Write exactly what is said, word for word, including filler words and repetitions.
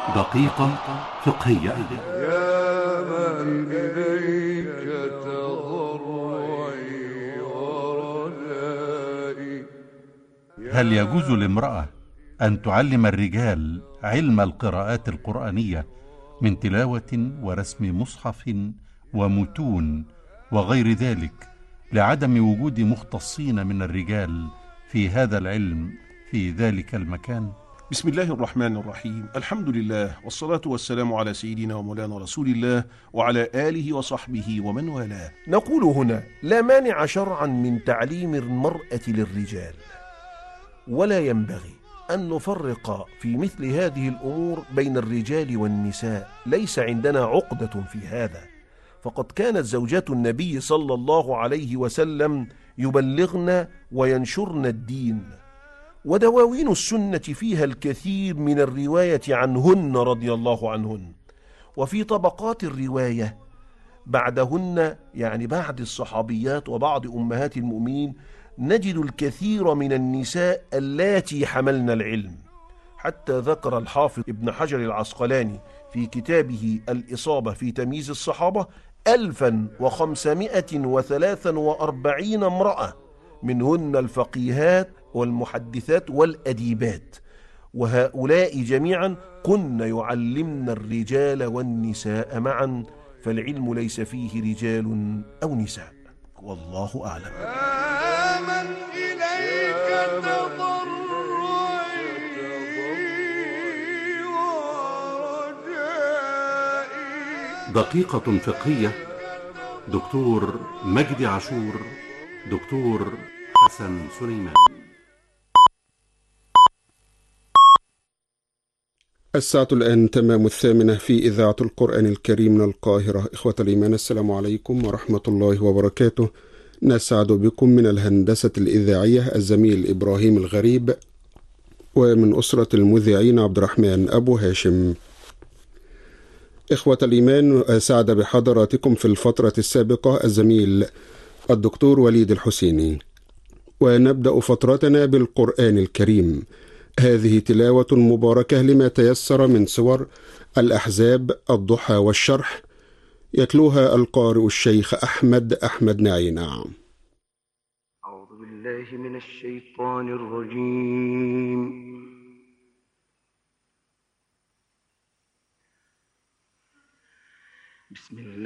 دقيقة فقهية. يا من إليك تضرعي ورجائي. هل يجوز لامرأة أن تعلم الرجال علم القراءات القرآنية من تلاوة ورسم مصحف ومتون وغير ذلك، لعدم وجود مختصين من الرجال في هذا العلم في ذلك المكان؟ بسم الله الرحمن الرحيم. الحمد لله والصلاة والسلام على سيدنا ومولانا رسول الله وعلى آله وصحبه ومن والاه. نقول هنا: لا مانع شرعا من تعليم المرأة للرجال، ولا ينبغي أن نفرق في مثل هذه الأمور بين الرجال والنساء. ليس عندنا عقدة في هذا، فقد كانت زوجات النبي صلى الله عليه وسلم يبلغن وينشرن الدين، ودواوين السنة فيها الكثير من الرواية عنهن رضي الله عنهن. وفي طبقات الرواية بعدهن، يعني بعد الصحابيات وبعض أمهات المؤمنين، نجد الكثير من النساء اللاتي حملن العلم، حتى ذكر الحافظ ابن حجر العسقلاني في كتابه الإصابة في تمييز الصحابة ألفا وخمسمائة وثلاثا وأربعين امرأة، منهن الفقيهات والمحدثات والأديبات، وهؤلاء جميعا كن يعلمن الرجال والنساء معا، فالعلم ليس فيه رجال أو نساء، والله أعلم. يا من إليك تضرعي ورجائي. دقيقة فقهية. دكتور مجدي عاشور، دكتور حسن سليمان. الساعة الآن تمام الثامنة في إذاعة القرآن الكريم من القاهرة. إخوة الإيمان، السلام عليكم ورحمة الله وبركاته. نسعد بكم من الهندسة الإذاعية الزميل إبراهيم الغريب، ومن أسرة المذيعين عبد الرحمن أبو هاشم. إخوة الإيمان، سعد بحضراتكم في الفترة السابقة الزميل الدكتور وليد الحسيني، ونبدأ فترتنا بالقرآن الكريم. هذه تلاوة مباركة لما تيسر من سور الأحزاب، الضحى والشرح، يتلوها القارئ الشيخ أحمد أحمد نعينع. أعوذ بالله من الشيطان الرجيم. بسم الله